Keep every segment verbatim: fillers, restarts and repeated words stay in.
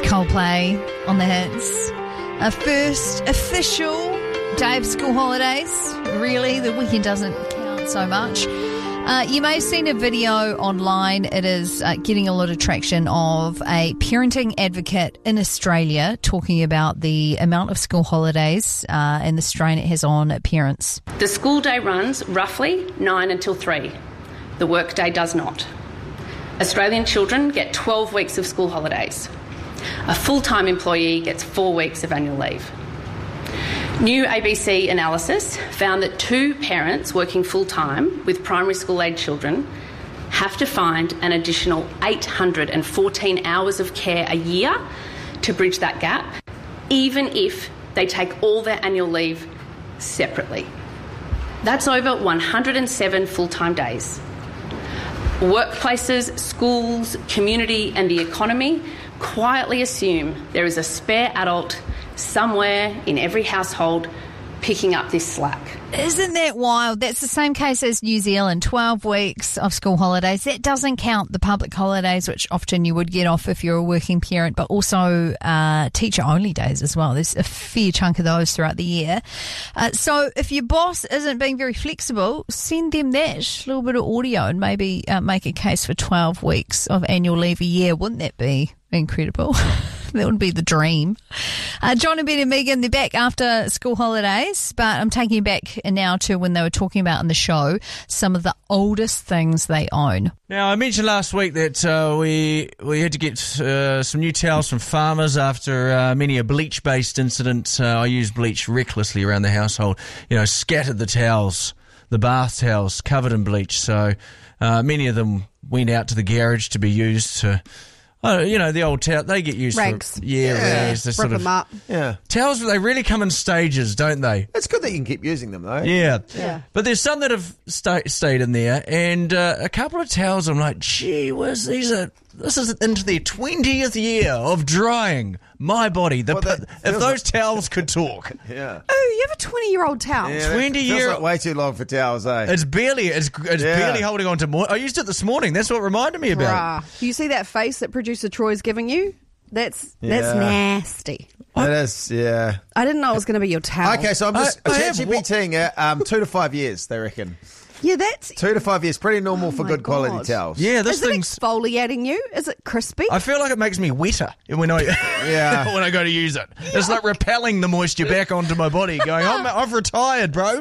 Coldplay on the hits. A first official day of school holidays. Really, the weekend doesn't count so much. Uh, you may have seen a video online. It is uh, getting a lot of traction of a parenting advocate in Australia talking about the amount of school holidays uh, and the strain it has on parents. The school day runs roughly nine until three. The work day does not. Australian children get twelve weeks of school holidays. A full-time employee gets four weeks of annual leave. New A B C analysis found that two parents working full-time with primary school-age children have to find an additional eight hundred fourteen hours of care a year to bridge that gap, even if they take all their annual leave separately. That's over one hundred seven full-time days. Workplaces, schools, community and the economy quietly assume there is a spare adult somewhere in every household picking up this slack. Isn't that wild? That's the same case as New Zealand, twelve weeks of school holidays. That doesn't count the public holidays, which often you would get off if you're a working parent, but also uh, teacher-only days as well. There's a fair chunk of those throughout the year. Uh, so if your boss isn't being very flexible, send them that little bit of audio and maybe uh, make a case for twelve weeks of annual leave a year. Wouldn't that be incredible? That would be the dream. Uh, John and Ben and Megan, they're back after school holidays, but I'm taking you back now to when they were talking about in the show some of the oldest things they own. Now, I mentioned last week that uh, we we had to get uh, some new towels from farmers after uh, many a bleach-based incident. Uh, I used bleach recklessly around the household, you know, scattered the towels, the bath towels covered in bleach. So uh, many of them went out to the garage to be used to... Oh, you know, the old towel, they get used rags. to... Yeah, yeah. rags. Rip Sort of, them up. Yeah. Towels, they really come in stages, don't they? It's good that you can keep using them, though. Yeah. Yeah. But there's some that have sta stayed in there, and uh, a couple of towels, I'm like, gee whiz, these are... This is into their twentieth year of drying my body. The, Well, that if feels those like- towels could talk. Yeah. Oh, you have a twenty-year-old towel. Yeah, that twenty feels year- like way too long for towels, eh? It's barely, it's, it's Yeah. barely holding on to more. I used it this morning. That's what reminded me about it. Bruh. You see that face that producer Troy's giving you? That's that's Yeah. nasty. It is, yeah. I didn't know it was going to be your towel. Okay, so I'm just I- I have ChatGPTing it. Um, two to five years, they reckon. Yeah, that's... Two to five years, pretty normal Oh for my good quality God. towels. Yeah, this Is it thing's... exfoliating you? Is it crispy? I feel like it makes me wetter when I Yeah. when I go to use it. It's like repelling the moisture back onto my body, going, I'm, I've retired, bro.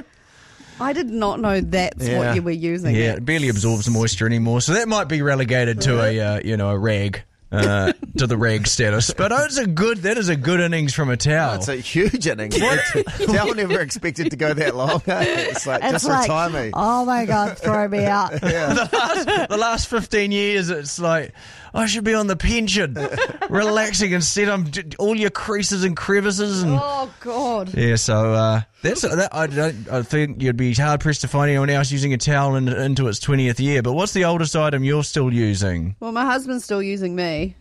I did not know that's Yeah. what you were using. Yeah, it barely absorbs the moisture anymore, so that might be relegated to a uh, you know a rag, uh, to the rag status. But it's a good that is a good innings from a towel. It's a huge innings. Towel never expected to go that long. Eh? It's like, It's just like, retire me. oh my God, throw me out. the, last, the last fifteen years, it's like I should be on the pension, relaxing instead. I'm d- all your creases and crevices and. Oh God. Yeah, so uh, that's that. I don't. I think you'd be hard pressed to find anyone else using a towel in, into its twentieth year. But what's the oldest item you're still using? Well, my husband's still using me.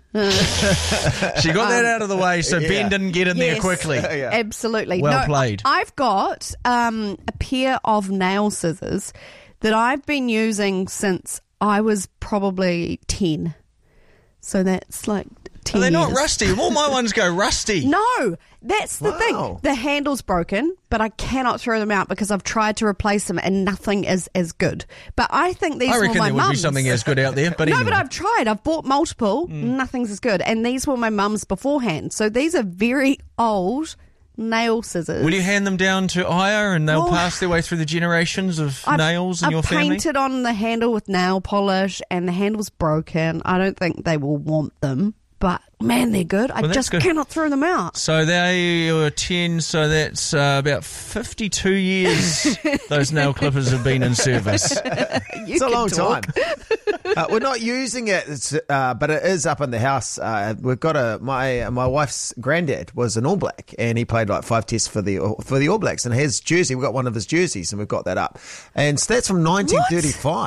She got that out of the way, so yeah. Ben didn't get in there Yes. quickly. Yeah. Absolutely. Well no, played. I- I've got um, a pair of nail scissors that I've been using since I was probably ten. So that's like ten Are they not years. rusty? All my ones go rusty. No, that's the Wow. thing. The handle's broken, but I cannot throw them out because I've tried to replace them and nothing is as good. But I think these I were reckon my there would be mum's. something as good out there. But No, anyway. but I've tried. I've bought multiple. Nothing's as good. And these were my mum's beforehand. So these are very old nail scissors. Will you hand them down to Aya and they'll Well, pass their way through the generations of I've, nails in I've your family? painted on the handle with nail polish and the handle's broken. I don't think they will want them. But, man, they're good. I Well, that's just good. cannot throw them out. So they were ten, so that's uh, about fifty-two years those nail clippers have been in service. You It's a can long talk. time. uh, we're not using it, it's, uh, but it is up in the house. Uh, we've got a my my wife's granddad was an All Black, and he played like five tests for the for the All Blacks, and his jersey. We got one of his jerseys, and we've got that up, and so that's from nineteen thirty-five.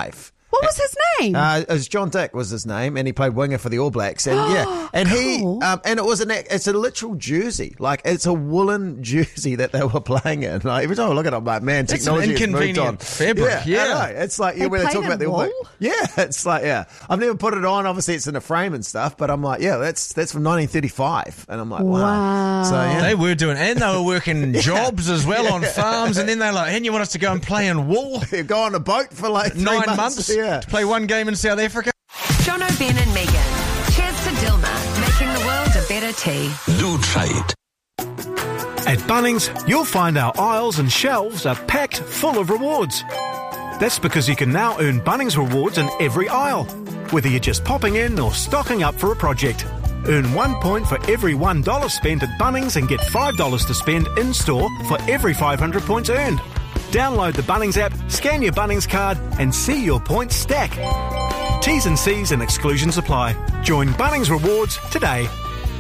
What was his name? Uh, it was John Dick was his name, and he played winger for the All Blacks. And yeah, and Cool. he um, and it was an it's a literal jersey, like it's a woolen jersey that they were playing in. Like every time I look at it, I'm like, man, That's technology an has moved on. inconvenient fabric, yeah. I know. It's like yeah, They when they played talk about in the All Blacks. wool? Yeah, it's like yeah, I've never put it on. Obviously, it's in a frame and stuff, but I'm like, yeah, that's that's from nineteen thirty-five, and I'm like, wow. Wow. So yeah, They were doing, and they were working jobs as well on farms, and then they're like, and you want us to go and play in wool? you go on a boat for like three Nine months. months Yeah. to play one game in South Africa? Jono, Ben and Megan. Cheers to Dilma, making the world a better tea. Do try it. At Bunnings, you'll find our aisles and shelves are packed full of rewards. That's because you can now earn Bunnings rewards in every aisle, whether you're just popping in or stocking up for a project. Earn one point for every one dollar spent at Bunnings and get five dollars to spend in-store for every five hundred points earned. Download the Bunnings app, scan your Bunnings card and see your points stack. T's and C's and exclusions apply. Join Bunnings Rewards today.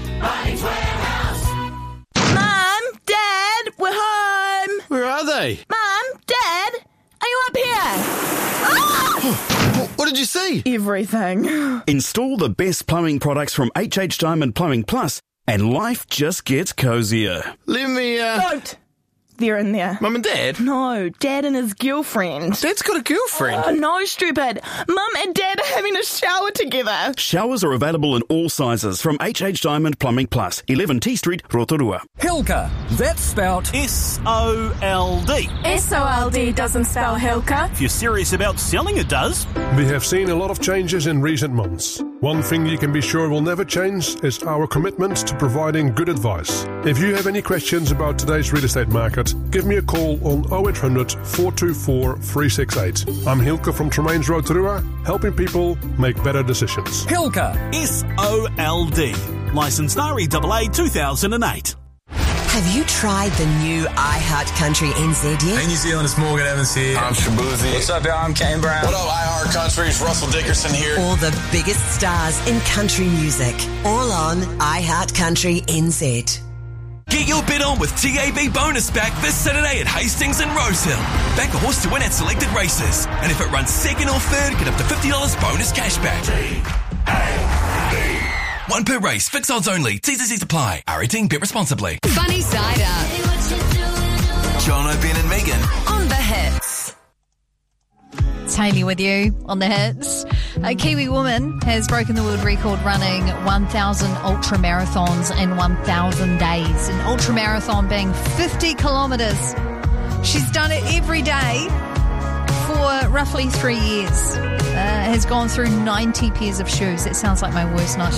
Mum, Dad, we're home. Where are they? Mum, Dad, are you up here? Ah! What did you see? Everything. Install the best plumbing products from H H Diamond Plumbing Plus, and life just gets cozier. Let me, uh... Don't. They're in there. Mum and Dad? No, Dad and his girlfriend. Dad's got a girlfriend. Oh, no, stupid. Mum and Dad are having a shower together. Showers are available in all sizes from H H Diamond Plumbing Plus, eleven T Street, Rotorua. Hilka. That's spelled S O L D. S O L D doesn't spell Hilka. If you're serious about selling, it does. We have seen a lot of changes in recent months. One thing you can be sure will never change is our commitment to providing good advice. If you have any questions about today's real estate market, give me a call on oh eight hundred, four two four, three six eight. I'm Hilke from Tremaines Rotorua, helping people make better decisions. Hilka. S O L D. Licensed R E A A two thousand eight. Have you tried the new iHeart Country N Z yet? Hey, New Zealand, it's Morgan Evans here. I'm Shabuzi. What's up, y'all? I'm Kane Brown. What up, iHeart Country? It's Russell Dickerson here. All the biggest stars in country music. All on iHeart Country N Z. Get your bet on with T A B Bonus Back this Saturday at Hastings and Rosehill. Back a horse to win at selected races. And if it runs second or third, get up to fifty dollars bonus cash back. T A B. One per race, fixed odds only. T's and C's apply. R eighteen, bet responsibly. Funny Side Up. Jono, Ben and Megan. On the hits. It's Hayley with you on the hits. A Kiwi woman has broken the world record running one thousand ultra marathons in one thousand days. An ultra marathon being fifty kilometres. She's done it every day for roughly three years. Uh, has gone through ninety pairs of shoes. That sounds like my worst nightmare.